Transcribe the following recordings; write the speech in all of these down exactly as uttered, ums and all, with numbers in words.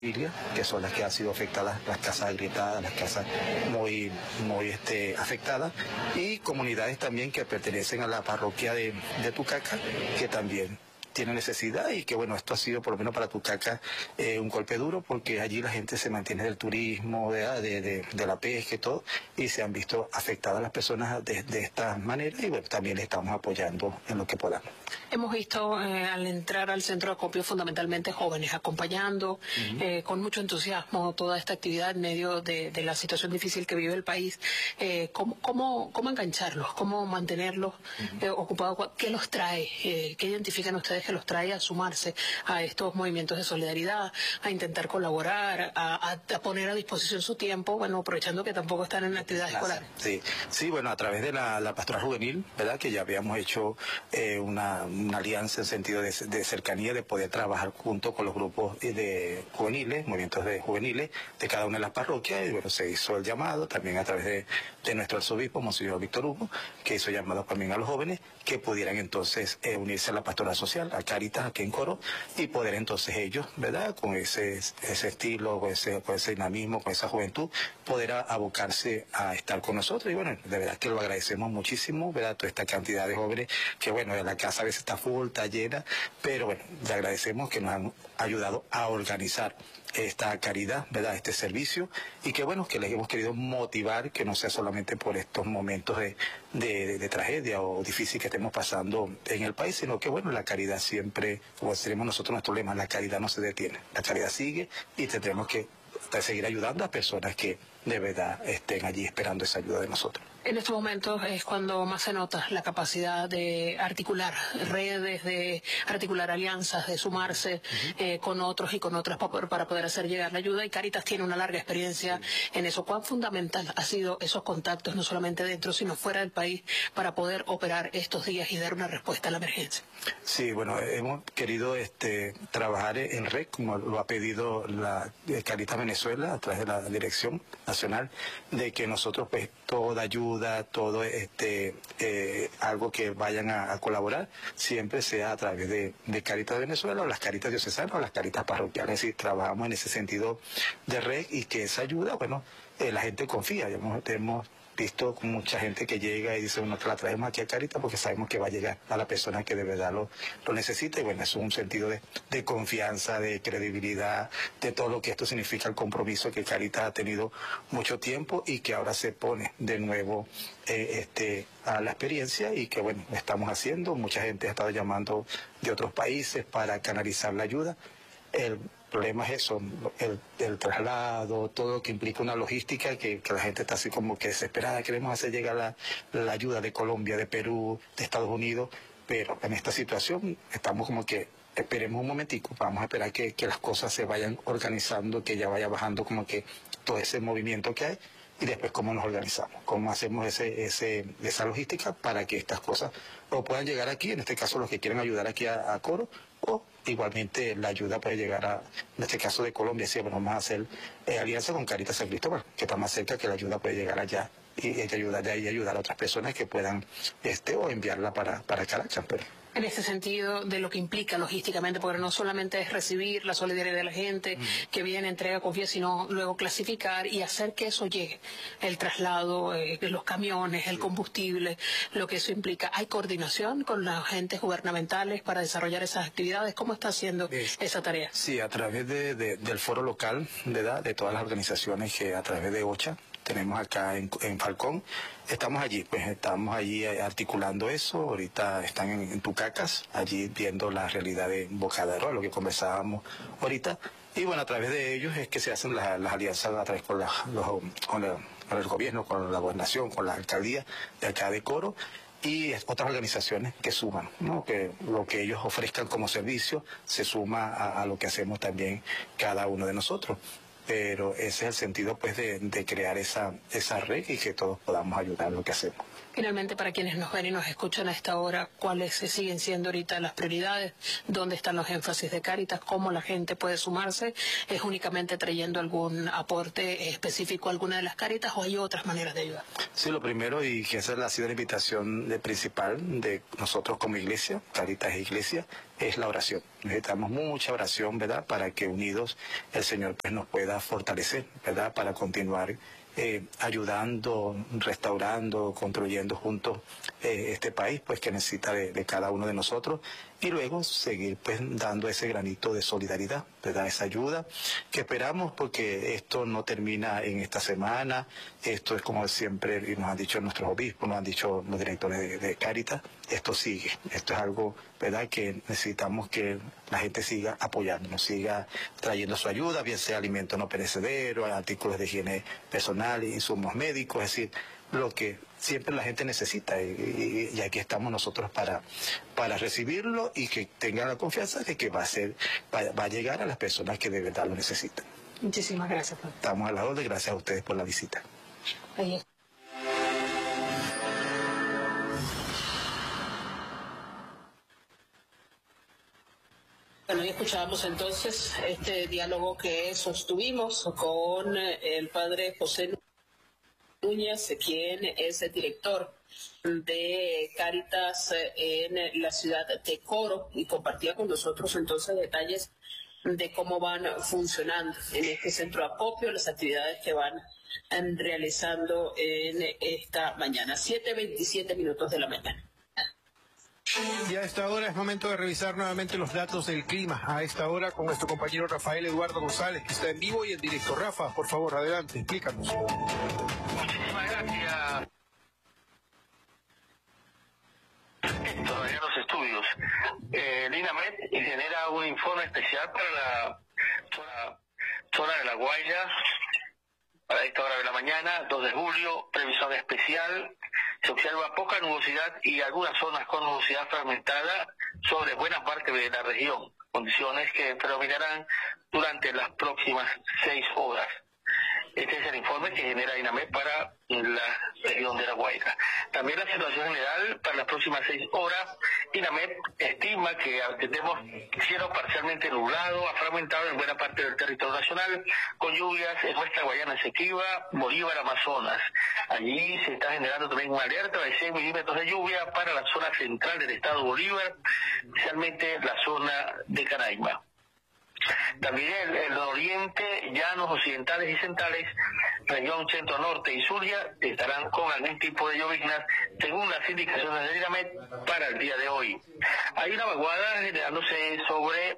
que son las que han sido afectadas, las casas agrietadas, las casas muy, muy este, afectadas, y comunidades también que pertenecen a la parroquia de, de Tucaca, que también tiene necesidad, y que bueno, esto ha sido por lo menos para Tucaca eh, un golpe duro, porque allí la gente se mantiene del turismo, de, de, de, de la pesca y todo, y se han visto afectadas las personas de, de esta manera, y bueno, también les estamos apoyando en lo que podamos. Hemos visto eh, al entrar al centro de acopio fundamentalmente jóvenes acompañando uh-huh. eh, con mucho entusiasmo toda esta actividad en medio de, de la situación difícil que vive el país. Eh, ¿cómo, cómo, ¿Cómo engancharlos? ¿Cómo mantenerlos uh-huh. eh, ocupados? ¿Qué los trae? Eh, ¿Qué identifican ustedes que los trae a sumarse a estos movimientos de solidaridad, a intentar colaborar, a, a, a poner a disposición su tiempo, bueno, aprovechando que tampoco están en actividad escolar? Sí, sí, bueno, a través de la, la pastoral juvenil, ¿verdad?, que ya habíamos hecho eh, una, una alianza en sentido de, de cercanía, de poder trabajar junto con los grupos de juveniles, movimientos de juveniles de cada una de las parroquias, y bueno, se hizo el llamado también a través de, de nuestro arzobispo, Monseñor Víctor Hugo, que hizo llamado también a los jóvenes que pudieran entonces eh, unirse a la pastoral social, a Cáritas aquí en Coro, y poder entonces ellos, ¿verdad?, con ese, ese estilo, con ese, con ese dinamismo, con esa juventud, poder abocarse a estar con nosotros. Y bueno, de verdad que lo agradecemos muchísimo, ¿verdad?, toda esta cantidad de jóvenes que bueno, la casa a veces está full, está llena, pero bueno, le agradecemos que nos han ayudado a organizar esta caridad, ¿verdad?, este servicio, y que bueno, que les hemos querido motivar, que no sea solamente por estos momentos de, de, de, de tragedia o difícil que estemos pasando en el país, sino que bueno, la caridad siempre, como tenemos nosotros nuestro lema, la caridad no se detiene, la caridad sigue, y tendremos que seguir ayudando a personas que de verdad estén allí esperando esa ayuda de nosotros. En estos momentos es cuando más se nota la capacidad de articular redes, de articular alianzas, de sumarse uh-huh. eh, con otros y con otras para, para poder hacer llegar la ayuda, y Cáritas tiene una larga experiencia sí. en eso. ¿Cuán fundamental ha sido esos contactos, no solamente dentro, sino fuera del país, para poder operar estos días y dar una respuesta a la emergencia? Sí, bueno, hemos querido este, trabajar en red, como lo ha pedido la Cáritas Venezuela, a través de la Dirección Nacional, de que nosotros pues toda ayuda, todo este eh, algo que vayan a, a colaborar, siempre sea a través de, de Cáritas Venezuela, o las Cáritas diocesanas, o las Cáritas parroquiales. Es decir, trabajamos en ese sentido de red, y que esa ayuda, bueno, eh, la gente confía. Hemos, hemos visto mucha gente que llega y dice, bueno, que la traemos aquí a Cáritas porque sabemos que va a llegar a la persona que de verdad lo, lo necesita, y bueno, es un sentido de, de confianza, de credibilidad, de todo lo que esto significa, el compromiso que Cáritas ha tenido mucho tiempo y que ahora se pone de nuevo eh, este, a la experiencia, y que bueno, estamos haciendo. Mucha gente ha estado llamando de otros países para canalizar la ayuda. El problema es eso, el, el traslado, todo lo que implica una logística, que, que la gente está así como que desesperada. Queremos hacer llegar la, la ayuda de Colombia, de Perú, de Estados Unidos, pero en esta situación estamos como que esperemos un momentico, vamos a esperar que, que las cosas se vayan organizando, que ya vaya bajando como que todo ese movimiento que hay, y después cómo nos organizamos, cómo hacemos ese, ese, esa logística para que estas cosas o puedan llegar aquí, en este caso los que quieren ayudar aquí a, a Coro, o igualmente la ayuda puede llegar a, en este caso de Colombia, sí, bueno, vamos a hacer eh, alianza con Cáritas San Cristóbal, que está más cerca, que la ayuda puede llegar allá, y, y ayudar de ahí ayudar a otras personas que puedan, este, o enviarla para, para Caracas, pero... En ese sentido de lo que implica logísticamente, porque no solamente es recibir la solidaridad de la gente mm. que viene, entrega, confía, sino luego clasificar y hacer que eso llegue, el traslado, eh, los camiones, el combustible, lo que eso implica. ¿Hay coordinación con los agentes gubernamentales para desarrollar esas actividades? ¿Cómo está haciendo eh, esa tarea? Sí, a través de, de, del foro local de edad, de todas las organizaciones que a través de OCHA tenemos acá en, en Falcón, estamos allí, pues estamos allí articulando eso. Ahorita están en, en Tucacas, allí viendo la realidad de Boca de Arroz, lo que conversábamos ahorita, y bueno, a través de ellos es que se hacen las, las alianzas a través con, la, los, con, la, con el gobierno, con la gobernación, con la alcaldía de acá de Coro, y otras organizaciones que suman, ¿no? Que lo que ellos ofrezcan como servicio se suma a, a lo que hacemos también cada uno de nosotros. Pero ese es el sentido pues de, de crear esa, esa red, y que todos podamos ayudar en lo que hacemos. Finalmente, para quienes nos ven y nos escuchan a esta hora, ¿cuáles siguen siendo ahorita las prioridades? ¿Dónde están los énfasis de Cáritas? ¿Cómo la gente puede sumarse? ¿Es únicamente trayendo algún aporte específico a alguna de las Cáritas o hay otras maneras de ayudar? Sí, lo primero, y que esa ha sido la invitación de principal de nosotros como iglesia, Cáritas e Iglesia, es la oración. Necesitamos mucha oración, ¿verdad?, para que unidos el Señor pues, nos pueda fortalecer, ¿verdad?, para continuar Eh, ayudando, restaurando, construyendo juntos eh, este país, pues que necesita de, de cada uno de nosotros, y luego seguir pues dando ese granito de solidaridad, ¿verdad?, esa ayuda que esperamos, porque esto no termina en esta semana. Esto es como siempre y nos han dicho nuestros obispos, nos han dicho los directores de, de Cáritas, esto sigue, esto es algo, ¿verdad?, que necesitamos que la gente siga apoyándonos, siga trayendo su ayuda, bien sea alimentos no perecederos, artículos de higiene personal, insumos médicos, es decir, lo que siempre la gente necesita, y, y, y aquí estamos nosotros para, para recibirlo y que tengan la confianza de que va a ser, va, va a llegar a las personas que de verdad lo necesitan. Muchísimas gracias, Padre. Estamos a la orden, gracias a ustedes por la visita. Ahí está. Bueno, y escuchábamos entonces este diálogo que sostuvimos con el padre José Núñez, quien es el director de Cáritas en la ciudad de Coro, y compartía con nosotros entonces detalles de cómo van funcionando en este centro de acopio, las actividades que van realizando en esta mañana. siete veintisiete minutos de la mañana. Y a esta hora es momento de revisar nuevamente los datos del clima. A esta hora con nuestro compañero Rafael Eduardo González, que está en vivo y en directo. Rafa, por favor, adelante, explícanos. Muchísimas gracias. Todavía los estudios. Eh, el INAMED genera un informe especial para la zona, zona de La Guaira, para esta hora de la mañana, dos de julio, previsión especial. Se observa poca nubosidad y algunas zonas con nubosidad fragmentada sobre buena parte de la región, condiciones que predominarán durante las próximas seis horas. Este es el informe que genera INAMED para la región de La Guaira. También la situación general para las próximas seis horas, INAMED estima que tenemos cielo parcialmente nublado, fragmentado en buena parte del territorio nacional, con lluvias en nuestra Guayana Esequiba, Bolívar, Amazonas. Allí se está generando también una alerta de cien milímetros de lluvia para la zona central del estado Bolívar, especialmente la zona de Canaima. También el, el oriente, llanos occidentales y centrales, región centro-norte y Zulia estarán con algún tipo de lloviznas según las indicaciones del INAMED para el día de hoy. Hay una vaguada generándose sobre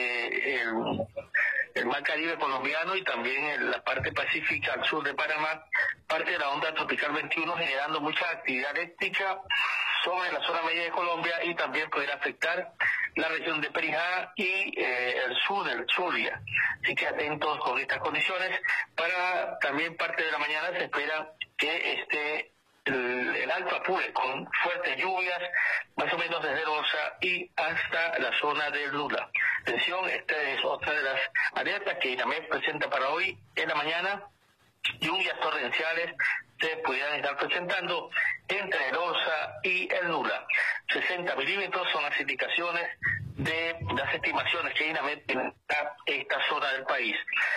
eh, el, el mar Caribe colombiano y también en la parte pacífica al sur de Panamá, parte de la onda tropical veintiuno, generando mucha actividad eléctrica sobre la zona media de Colombia y también podrá afectar la región de Perijá y eh, el sur del Zulia. Así que atentos con estas condiciones. Para también parte de la mañana se espera que esté el, el Alto Apure con fuertes lluvias, más o menos desde Loza y hasta la zona del Lula. Atención, esta es otra de las alertas que INAMED presenta para hoy en la mañana. Lluvias torrenciales se pudieran estar presentando entre el Osa y el Nula. sesenta milímetros son las indicaciones de las estimaciones que INAMED tiene a esta zona del país.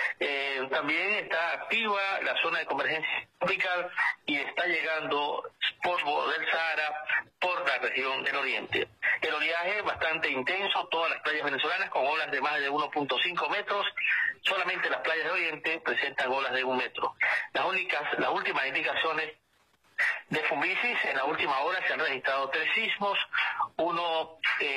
Eh, también está activa la zona de convergencia tropical y está llegando polvo del Sahara por la región del oriente. El oleaje es bastante intenso, todas las playas venezolanas con olas de más de uno punto cinco metros, solamente las playas del oriente presentan olas de un metro. Las únicas, las últimas indicaciones de Fumbisis, en la última hora se han registrado tres sismos, uno,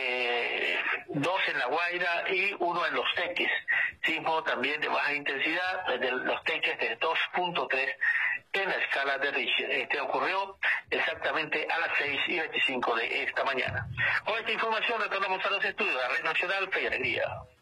eh, dos en La Guaira y uno en Los Teques. Sismo también de baja intensidad, de Los Teques de dos punto tres en la escala de Richter. Este ocurrió exactamente a las seis y veinticinco de esta mañana. Con esta información retornamos a los estudios de la Red Nacional Fe y Alegría.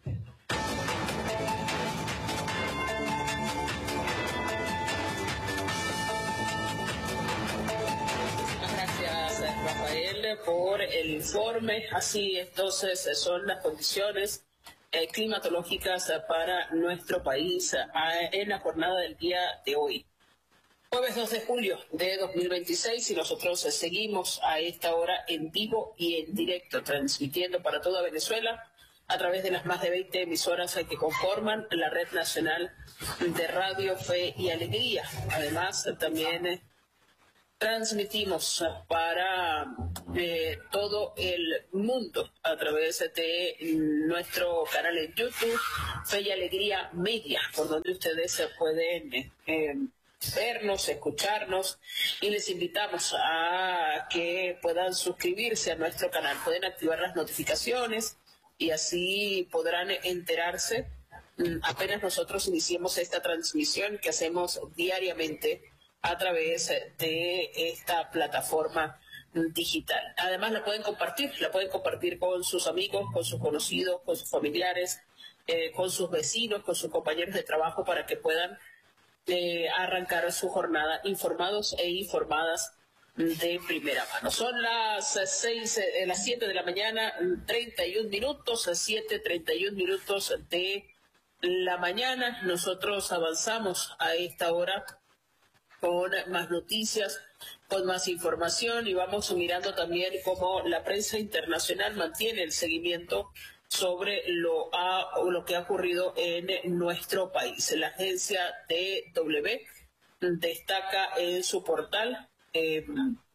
Rafael, por el informe. Así entonces son las condiciones eh, climatológicas para nuestro país eh, en la jornada del día de hoy. Jueves dos de julio de dos mil veintiséis y nosotros seguimos a esta hora en vivo y en directo, transmitiendo para toda Venezuela a través de las más de veinte emisoras que conforman la Red Nacional de Radio Fe y Alegría. Además, también eh, transmitimos para eh, todo el mundo a través de nuestro canal en YouTube, Fe y Alegría Media, por donde ustedes se pueden eh, vernos, escucharnos, y les invitamos a que puedan suscribirse a nuestro canal, pueden activar las notificaciones y así podrán enterarse apenas nosotros iniciemos esta transmisión que hacemos diariamente a través de esta plataforma digital. Además la pueden compartir, la pueden compartir con sus amigos, con sus conocidos, con sus familiares, eh, con sus vecinos, con sus compañeros de trabajo, para que puedan eh, arrancar su jornada informados e informadas de primera mano. Son las seis, eh, las siete de la mañana, treinta y un minutos, siete treinta y un minutos de la mañana. Nosotros avanzamos a esta hora con más noticias, con más información, y vamos mirando también cómo la prensa internacional mantiene el seguimiento sobre lo, a, lo que ha ocurrido en nuestro país. La agencia D W destaca en su portal eh,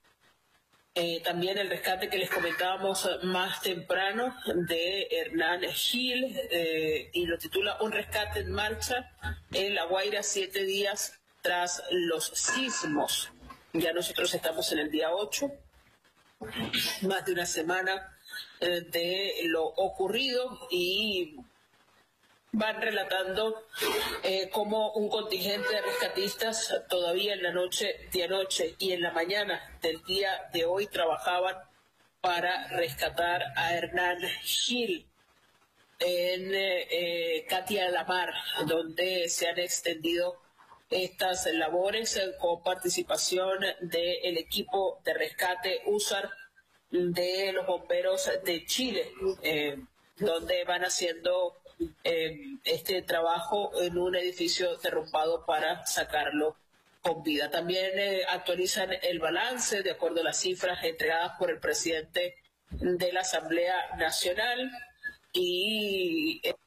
eh, también el rescate que les comentábamos más temprano de Hernán Gil, eh, y lo titula Un rescate en marcha en La Guaira siete días tras los sismos. Ya nosotros estamos en el día ocho, más de una semana eh, de lo ocurrido, y van relatando eh, cómo un contingente de rescatistas todavía en la noche de anoche y en la mañana del día de hoy trabajaban para rescatar a Hernán Gil en eh, Catia la Mar, donde se han extendido estas labores eh, con participación del equipo de rescate U S A R de los bomberos de Chile, eh, donde van haciendo eh, este trabajo en un edificio derrumbado para sacarlo con vida. También eh, actualizan el balance de acuerdo a las cifras entregadas por el presidente de la Asamblea Nacional y eh,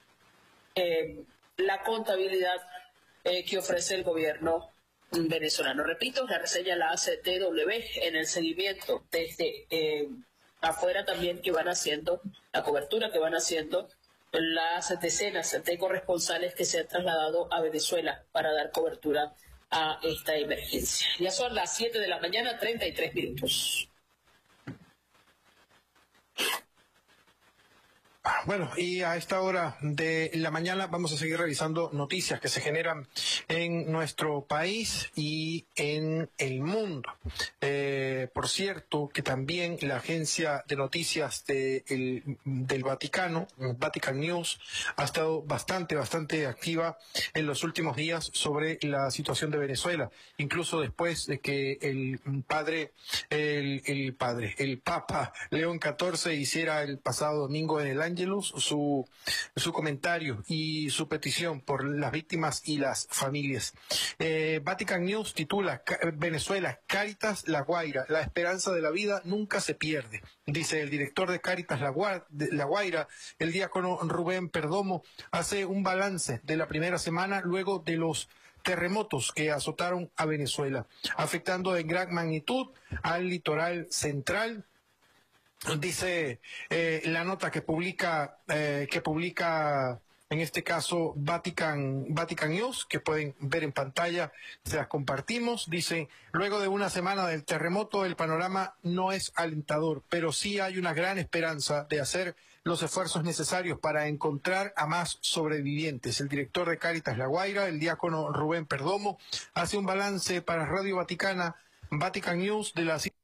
eh, la contabilidad eh, que ofrece el gobierno venezolano. Repito, la reseña la hace D W en el seguimiento desde eh, afuera también, que van haciendo la cobertura, que van haciendo las decenas de corresponsales que se han trasladado a Venezuela para dar cobertura a esta emergencia. Ya son las siete de la mañana, treinta y tres minutos. Bueno, y a esta hora de la mañana vamos a seguir revisando noticias que se generan en nuestro país y en el mundo. Eh, por cierto, que también la agencia de noticias de el, del Vaticano, Vatican News, ha estado bastante, bastante activa en los últimos días sobre la situación de Venezuela, incluso después de que el padre, el, el padre, el Papa León catorce hiciera el pasado domingo en el Ángelus su, su comentario y su petición por las víctimas y las familias. Eh, Vatican News titula Venezuela, Cáritas La Guaira, la esperanza de la vida nunca se pierde. Dice el director de Cáritas La Guaira, La Guaira, el diácono Rubén Perdomo, hace un balance de la primera semana luego de los terremotos que azotaron a Venezuela, afectando en gran magnitud al litoral central. Dice eh, la nota que publica, eh, que publica en este caso Vatican, Vatican News, que pueden ver en pantalla, se las compartimos. Dice, luego de una semana del terremoto, el panorama no es alentador, pero sí hay una gran esperanza de hacer los esfuerzos necesarios para encontrar a más sobrevivientes. El director de Cáritas La Guaira, el diácono Rubén Perdomo, hace un balance para Radio Vaticana, Vatican News, de la